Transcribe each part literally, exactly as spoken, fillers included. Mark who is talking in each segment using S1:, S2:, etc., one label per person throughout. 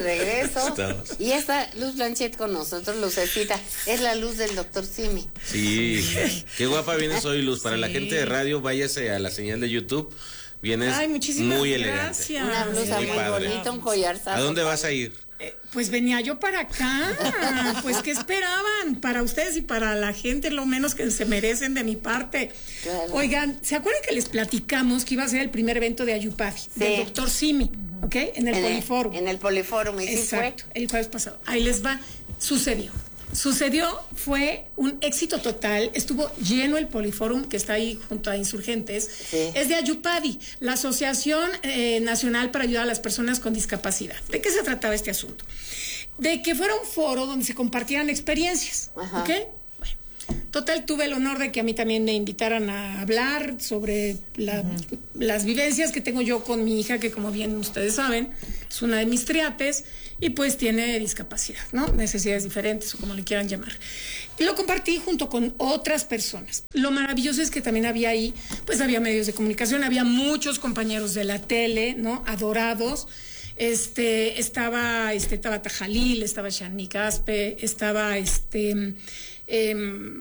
S1: regreso.
S2: Estamos.
S1: Y esta Luz Blanchet con nosotros, Lucecita, es la luz del doctor Simi.
S2: Sí, qué guapa vienes hoy, Luz. Para
S3: Sí.
S2: la gente de radio, váyase a la señal de YouTube. Vienes
S3: Ay, muchísimas
S2: muy elegante.
S3: gracias.
S1: Una blusa
S2: Muy
S1: muy
S2: padre.
S1: bonita, un collarzazo.
S2: ¿A dónde vas a ir?
S3: Eh, pues venía yo para acá. Pues, ¿qué esperaban? Para ustedes y para la gente, lo menos que se merecen de mi parte.
S1: Claro.
S3: Oigan, ¿se acuerdan que les platicamos que iba a ser el primer evento de Ayupadi?
S1: Sí.
S3: Del doctor Simi, ¿ok? En el
S1: En
S3: Poliforum.
S1: En el Poliforum, y sí fue.
S3: Exacto, el jueves pasado. Ahí les va. Sucedió. Sucedió, fue un éxito total. Estuvo lleno el Poliforum, que está ahí junto a Insurgentes.
S1: Sí.
S3: Es de Ayupadi, la Asociación eh, Nacional para Ayudar a las Personas con Discapacidad. ¿De qué se trataba este asunto? De que fuera un foro donde se compartieran experiencias.
S1: Ajá.
S3: ¿Ok? Bueno, total, tuve el honor de que a mí también me invitaran a hablar sobre la, uh-huh. las vivencias que tengo yo con mi hija, que como bien ustedes saben, es una de mis triates, y pues tiene discapacidad, ¿no? Necesidades diferentes o como le quieran llamar. Y lo compartí junto con otras personas. Lo maravilloso es que también había ahí, pues había medios de comunicación, había muchos compañeros de la tele, ¿no? Adorados. Este, estaba, este, estaba Tajalil, estaba Shani Caspe, estaba este eh,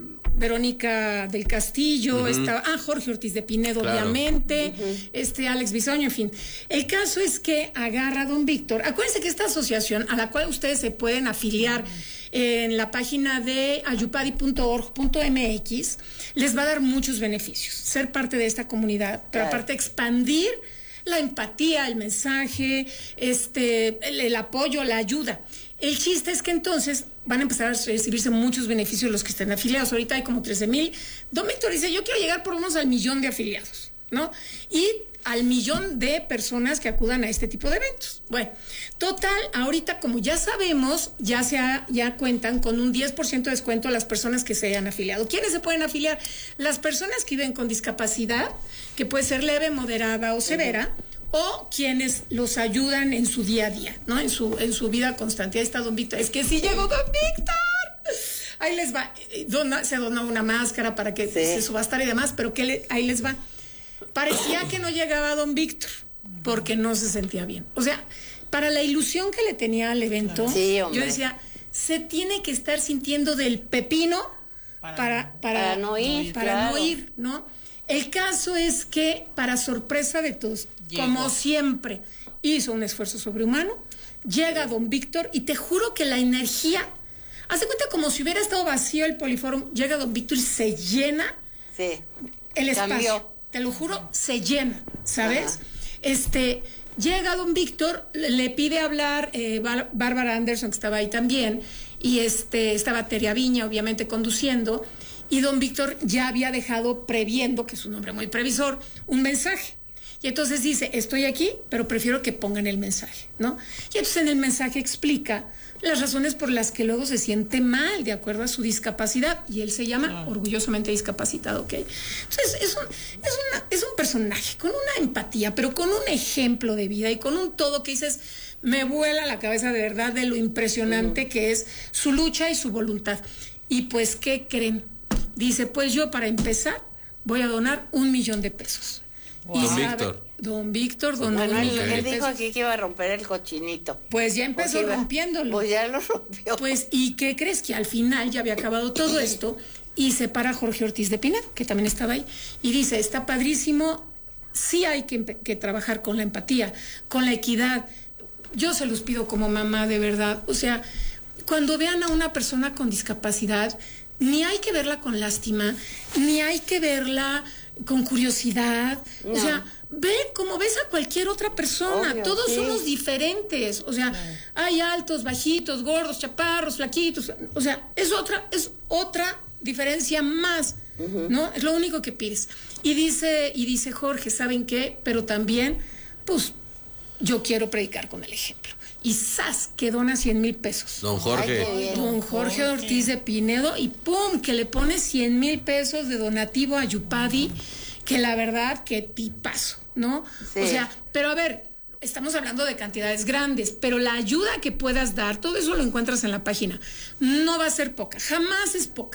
S3: Verónica del Castillo, uh-huh. estaba, ah, Jorge Ortiz de Pinedo, claro. obviamente, uh-huh. este, Alex Bisoño, en fin. El caso es que agarra a don Víctor. Acuérdense que esta asociación, a la cual ustedes se pueden afiliar uh-huh. en la página de ayupadi punto org punto m x, les va a dar muchos beneficios. Ser parte de esta comunidad, pero
S1: claro.
S3: aparte expandir la empatía, el mensaje, este, el, el apoyo, la ayuda. El chiste es que entonces van a empezar a recibirse muchos beneficios los que estén afiliados. Ahorita hay como trece mil. Don Víctor dice, yo quiero llegar por lo menos al millón de afiliados, ¿no? Y al millón de personas que acudan a este tipo de eventos. Bueno, total, ahorita como ya sabemos, ya se ha, ya cuentan con un diez por ciento de descuento a las personas que se hayan afiliado. ¿Quiénes se pueden afiliar? Las personas que viven con discapacidad, que puede ser leve, moderada o severa, uh-huh. o quienes los ayudan en su día a día, ¿no? En su, en su vida constante. Ahí está don Víctor. Es que sí llegó don Víctor. Ahí les va. Dona, se donó una máscara para que sí. se subastara y demás, pero que le, ahí les va. Parecía que no llegaba don Víctor porque no se sentía bien. O sea, para la ilusión que le tenía al evento,
S1: sí,
S3: yo decía, se tiene que estar sintiendo del pepino para, para, para,
S1: para no ir,
S3: para
S1: claro.
S3: no ir, ¿no? El caso es que, para sorpresa de todos, llegó. Como siempre, hizo un esfuerzo sobrehumano, llega don Víctor y te juro que la energía, hace cuenta como si hubiera estado vacío el Poliforum, llega don Víctor y se llena
S1: sí.
S3: el espacio.
S1: Cambió.
S3: Te lo juro, se llena, ¿sabes? Ajá. Este, llega don Víctor, le pide hablar eh, Bar- Bárbara Anderson, que estaba ahí también, y este, estaba Teria Viña, obviamente, conduciendo, y don Víctor ya había dejado previendo, que es un hombre muy previsor, un mensaje. Y entonces dice, estoy aquí, pero prefiero que pongan el mensaje, ¿no? Y entonces en el mensaje explica las razones por las que luego se siente mal de acuerdo a su discapacidad, y él se llama ah. orgullosamente discapacitado, ¿ok? Entonces es un, es, una, es un personaje con una empatía, pero con un ejemplo de vida y con un todo que dices, me vuela la cabeza de verdad de lo impresionante uh-huh. que es su lucha y su voluntad. Y pues, ¿qué creen? Dice, pues yo para empezar voy a donar un millón de pesos.
S2: Wow. Don Víctor.
S3: Don Víctor donó
S1: bueno,
S3: un
S1: él,
S3: millón
S1: él
S3: de
S1: dijo
S3: pesos.
S1: aquí que iba a romper el cochinito.
S3: Pues ya empezó
S1: pues iba,
S3: rompiéndolo.
S1: Pues ya lo rompió.
S3: Pues, ¿y qué crees? Que al final ya había acabado todo esto y se para Jorge Ortiz de Pinedo, que también estaba ahí, y dice, está padrísimo, sí hay que, que trabajar con la empatía, con la equidad. Yo se los pido como mamá, de verdad. O sea, cuando vean a una persona con discapacidad, ni hay que verla con lástima, ni hay que verla con curiosidad, no. O sea, ve como ves a cualquier otra persona. Obvio, todos sí. somos diferentes, o sea, sí. hay altos, bajitos, gordos, chaparros, flaquitos, o sea, es otra, es otra diferencia más, uh-huh. ¿no? Es lo único que pides. Y dice, y dice Jorge, ¿saben qué? Pero también, pues, yo quiero predicar con el ejemplo. Y ¡zas! Que dona cien mil pesos.
S2: Don Jorge.
S3: Ay, don Jorge Ortiz de Pinedo, y ¡pum! Que le pone cien mil pesos de donativo a Ayupadi, que la verdad, que tipazo, ¿no? Sí. O sea, pero a ver, estamos hablando de cantidades grandes, pero la ayuda que puedas dar, todo eso lo encuentras en la página. No va a ser poca, jamás es poca.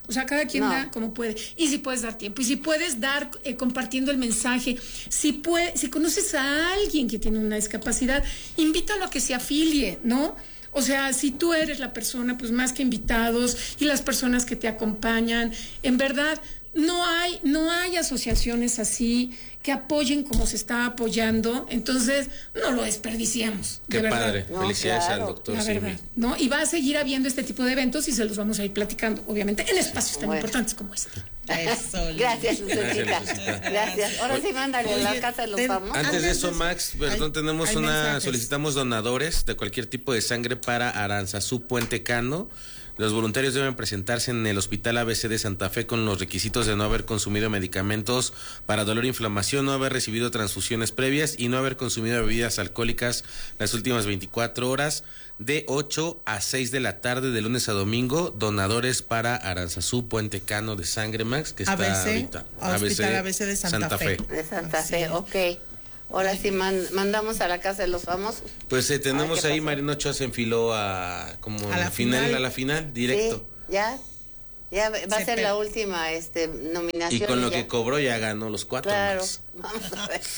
S3: O sea, cada quien
S1: No.
S3: da como puede. Y si puedes dar tiempo, y si puedes dar eh, compartiendo el mensaje, si puede, si conoces a alguien que tiene una discapacidad, invítalo a que se afilie, ¿no? O sea, si tú eres la persona, pues más que invitados y las personas que te acompañan, en verdad, no hay, no hay asociaciones así que apoyen como se está apoyando, entonces no lo desperdiciamos.
S2: Qué
S3: de verdad.
S2: padre.
S1: No,
S2: Felicidades
S1: claro.
S2: al doctor
S3: La
S2: Simi.
S3: verdad, ¿no? Y va a seguir habiendo este tipo de eventos y se los vamos a ir platicando, obviamente, en espacios tan
S1: Bueno.
S3: importantes como este.
S4: Eso,
S1: Gracias, Lucecita.
S2: Gracias, Lucecita.
S1: Gracias. Ahora sí, mándale a la
S4: Oye,
S1: casa de los
S4: ten-
S1: famosos.
S2: Antes de
S4: Antes
S2: eso,
S4: de-
S2: Max, perdón,
S4: hay-
S2: tenemos
S4: hay
S2: una,
S4: mensajes.
S2: solicitamos donadores de cualquier tipo de sangre para Aranzazú Puente Cano. Los voluntarios deben presentarse en el Hospital A B C de Santa Fe con los requisitos de no haber consumido medicamentos para dolor e inflamación, no haber recibido transfusiones previas y no haber consumido bebidas alcohólicas las últimas veinticuatro horas, de ocho a seis de la tarde de lunes a domingo. Donadores para Aranzazú Puente Cano de sangre, Max, que está
S4: A B C,
S2: ahorita.
S4: Hospital A B C de Santa Fe.
S1: De Santa
S4: Así
S1: Fe,
S4: es.
S1: ok. Ahora sí man- mandamos a la casa de los famosos.
S2: Pues eh, tenemos
S1: Ay, ¿qué
S2: ahí,
S1: pasó?
S2: Marino Ochoa se enfiló a como
S4: A
S2: a
S4: la
S2: la final,
S4: final.
S2: a la final, directo.
S1: Sí, ya. Ya va a
S4: Se
S1: ser
S4: pe-
S1: la última este, nominación.
S2: Y con lo
S1: ya.
S2: que cobró ya ganó los cuatro.
S1: Claro.
S2: Max.
S1: Vamos a ver.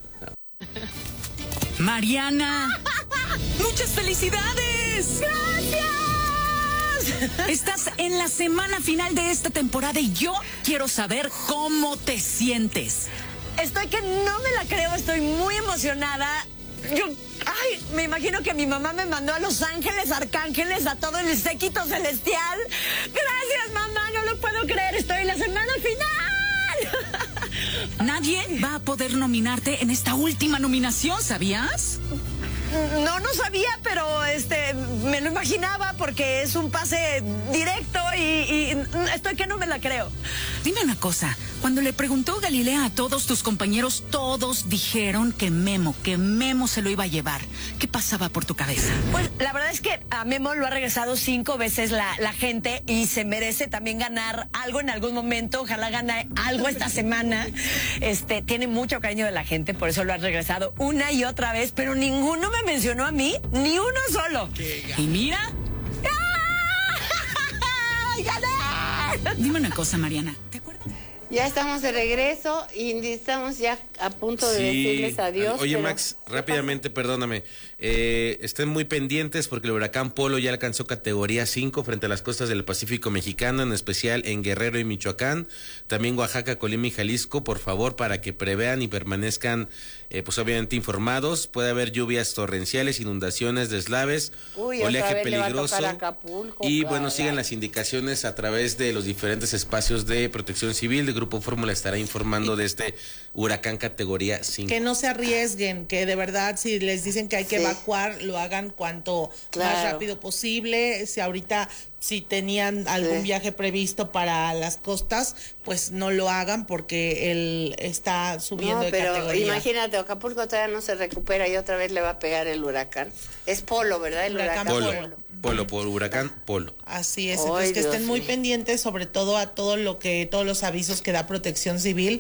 S5: Mariana, muchas felicidades. Gracias. Estás en la semana final de esta temporada y yo quiero saber cómo te sientes.
S6: Estoy que no me la creo, estoy muy emocionada. Yo, ay, me imagino que mi mamá me mandó a los ángeles, arcángeles, a todo el séquito celestial. Gracias, mamá, no lo puedo creer, estoy en la semana final.
S5: Nadie va a poder nominarte en esta última nominación, ¿sabías?
S6: No, no sabía, pero este, me lo imaginaba porque es un pase directo y, y estoy que no me la creo.
S5: Dime una cosa, cuando le preguntó Galilea a todos tus compañeros, todos dijeron que Memo, que Memo se lo iba a llevar. ¿Qué pasaba por tu cabeza?
S6: Pues la verdad es que a Memo lo ha regresado cinco veces la, la gente y se merece también ganar algo en algún momento. Ojalá gane algo esta semana. Este, tiene mucho cariño de la gente, por eso lo ha regresado una y otra vez, pero ninguno me mencionó a mí, ni uno solo.
S5: Y mira,
S6: ¡Ay, gané!
S5: dime una cosa, Mariana, ¿te acuerdas?
S1: Ya estamos de regreso y estamos ya a punto de decirles adiós.
S2: Oye,
S1: pero-
S2: Max, rápidamente, perdóname. Eh, estén muy pendientes porque el huracán Polo ya alcanzó categoría cinco frente a las costas del Pacífico mexicano, en especial en Guerrero y Michoacán, también Oaxaca, Colima y Jalisco, por favor, para que prevean y permanezcan, eh, pues obviamente informados. Puede haber lluvias torrenciales, inundaciones, deslaves,
S1: Uy, otra
S2: oleaje
S1: vez le va a
S2: peligroso.
S1: tocar Acapulco,
S2: Y bueno,
S1: caray.
S2: sigan las indicaciones a través de los diferentes espacios de protección civil. El Grupo Fórmula estará informando de este huracán categoría cinco.
S4: Que no se arriesguen, que de verdad si les dicen que hay que
S1: Sí.
S4: evacuar, lo hagan cuanto
S1: Claro.
S4: más rápido posible. Si ahorita, si tenían algún
S1: Sí.
S4: viaje previsto para las costas, pues no lo hagan porque él está subiendo
S1: No,
S4: de
S1: pero
S4: categoría.
S1: imagínate, Acapulco todavía no se recupera y otra vez le va a pegar el huracán. Es Polo, ¿verdad? El
S4: Huracán
S1: huracán,
S2: Polo,
S4: Polo.
S2: Polo, por huracán Polo.
S4: Así es,
S1: Ay,
S4: entonces que
S1: Dios
S4: estén muy
S1: mío.
S4: pendientes, sobre todo a todo lo que, todos los avisos que da Protección Civil,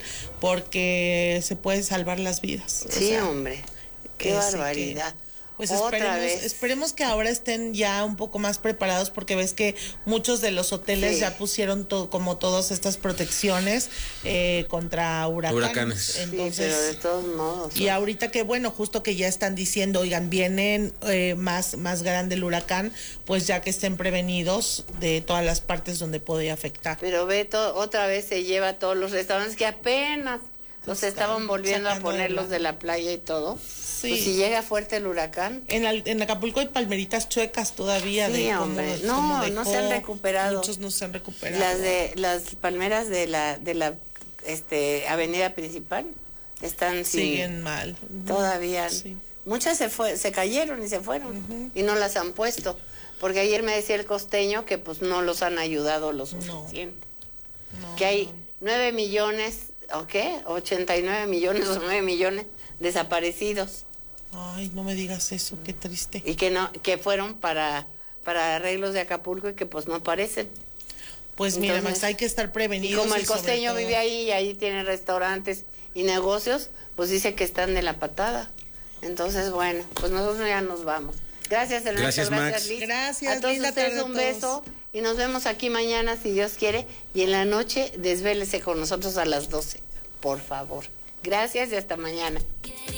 S4: porque se puede salvar las vidas. O
S1: Sí,
S4: sea,
S1: hombre. Qué
S4: que sí, que-
S1: barbaridad.
S4: Pues
S1: Otra
S4: esperemos,
S1: vez.
S4: esperemos que ahora estén ya un poco más preparados porque ves que muchos de los hoteles
S1: Sí.
S4: ya pusieron to- como todas estas protecciones eh, contra huracanes.
S2: Huracanes.
S1: Sí,
S4: Entonces,
S1: pero de todos modos.
S4: y ahorita que bueno, justo que ya están diciendo, oigan, vienen eh, más, más grande el huracán, pues ya que estén prevenidos de todas las partes donde puede afectar.
S1: Pero Beto otra vez se lleva a todos los restaurantes que apenas los estaban volviendo a
S4: sacando de
S1: poner
S4: la-
S1: los de la playa y todo.
S4: Sí.
S1: Pues si llega fuerte el huracán.
S4: En, Al- en Acapulco hay palmeritas chuecas todavía.
S1: Sí,
S4: de cómo-
S1: hombre.
S4: cómo
S1: No, no se han
S4: dejó.
S1: recuperado.
S4: Muchos no se han recuperado.
S1: Las de las palmeras de la de la este avenida principal están sin-
S4: siguen mal. Ujú.
S1: todavía.
S4: Sí.
S1: Muchas se fue, se cayeron y se fueron y no las han puesto, porque ayer me decía el costeño que pues no los han ayudado lo suficiente.
S4: No,
S1: Que hay nueve millones, ¿o qué? ochenta y nueve millones o nueve millones desaparecidos
S4: Ay, no me digas eso, qué triste.
S1: y que no que fueron para para arreglos de Acapulco y que pues no aparecen.
S4: Pues mira,
S1: Entonces,
S4: Max, hay que estar
S1: Y
S4: prevenidos.
S1: como el
S4: sobre
S1: costeño
S4: todo-
S1: vive ahí y ahí tiene restaurantes y negocios, pues dice que están de la patada. Entonces, bueno, pues nosotros ya nos vamos. Gracias, Ernesto.
S2: Gracias, Max.
S1: Liz.
S4: Gracias,
S1: A todos
S4: linda
S1: ustedes
S4: tarde a
S1: un
S4: todos.
S1: beso y nos vemos aquí mañana si Dios quiere, y en la noche desvélese con nosotros a las doce, por favor. Gracias y hasta mañana.